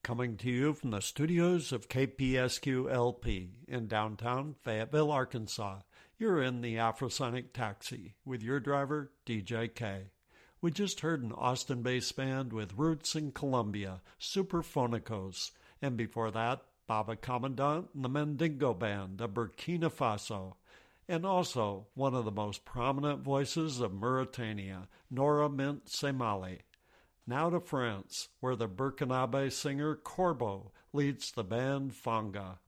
coming to you from the studios of KPSQ-LP in downtown Fayetteville, Arkansas. You're in the Afrosonic Taxi with your driver, DJ K. We just heard an Austin-based band with roots in Colombia, Superfonicos, and before that, Baba Commandant and the Mandingo Band of Burkina Faso, and also one of the most prominent voices of Mauritania, Nora Mint Semali. Now to France, where the Burkinabe singer Corbo leads the band Fanga.